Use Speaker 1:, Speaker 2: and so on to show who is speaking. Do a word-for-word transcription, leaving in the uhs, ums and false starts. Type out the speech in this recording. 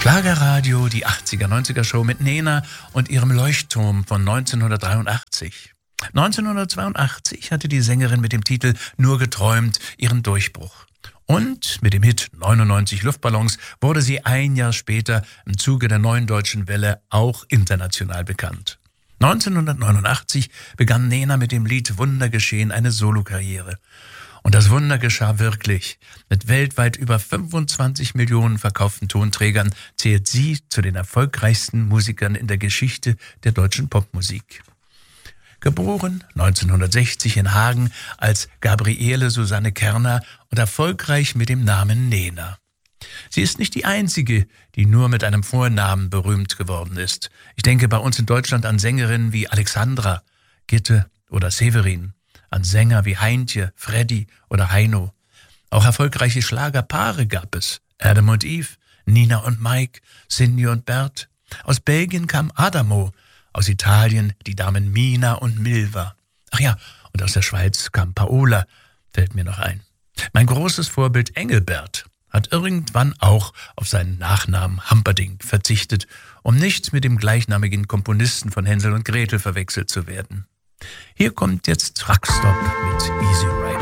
Speaker 1: Schlagerradio, die achtziger, neunziger Show mit Nena und ihrem Leuchtturm von neunzehnhundertdreiundachtzig. neunzehnhundertzweiundachtzig hatte die Sängerin mit dem Titel Nur geträumt ihren Durchbruch. Und mit dem Hit neunundneunzig Luftballons wurde sie ein Jahr später im Zuge der Neuen Deutschen Welle auch international bekannt. neunzehnhundertneunundachtzig begann Nena mit dem Lied Wunder geschehen eine Solokarriere. Und das Wunder geschah wirklich. Mit weltweit über fünfundzwanzig Millionen verkauften Tonträgern zählt sie zu den erfolgreichsten Musikern in der Geschichte der deutschen Popmusik. Geboren neunzehnhundertsechzig in Hagen als Gabriele Susanne Kerner und erfolgreich mit dem Namen Nena. Sie ist nicht die einzige, die nur mit einem Vornamen berühmt geworden ist. Ich denke bei uns in Deutschland an Sängerinnen wie Alexandra, Gitte oder Severin, an Sänger wie Heintje, Freddy oder Heino. Auch erfolgreiche Schlagerpaare gab es. Adam und Eve, Nina und Mike, Cindy und Bert. Aus Belgien kam Adamo, aus Italien die Damen Mina und Milva. Ach ja, und aus der Schweiz kam Paola, fällt mir noch ein. Mein großes Vorbild Engelbert hat irgendwann auch auf seinen Nachnamen Hamperdinck verzichtet, um nicht mit dem gleichnamigen Komponisten von Hänsel und Gretel verwechselt zu werden. Hier kommt jetzt Truckstop mit Easy Rider.